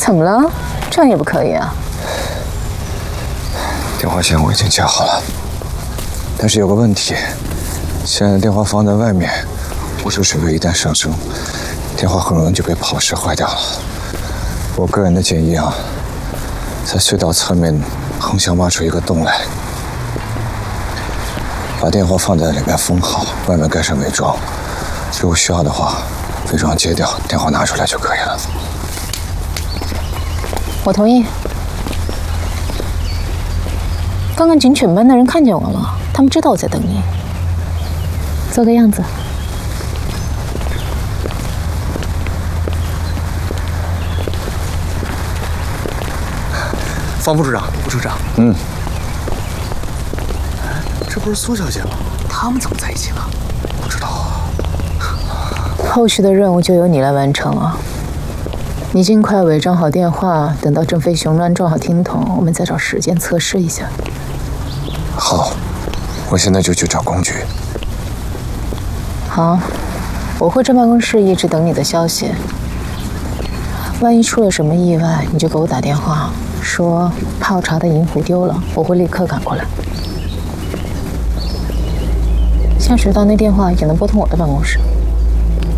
怎么了？这样也不可以啊？ 电话线我已经架好了，但是有个问题，现在电话放在外面，污水水位一旦上升，电话很容易就被抛蚀坏掉了。我个人的建议啊，在隧道侧面横向挖出一个洞来，把电话放在里面封好，外面盖上伪装。如果需要的话，伪装揭掉，电话拿出来就可以了。 我同意。刚刚警犬班的人看见我了，他们知道我在等你。做个样子。 方副处长、副处长，这不是苏小姐吗？他们怎么在一起了？不知道啊。 后续的任务就由你来完成了。你尽快伪装好电话，等到郑飞雄乱撞好听筒，我们再找时间测试一下。 好，我现在就去找工具。 好，我会在办公室一直等你的消息。万一出了什么意外，你就给我打电话，说泡茶的银壶丢了，我会立刻赶过来。下水道那电话也能拨通我的办公室。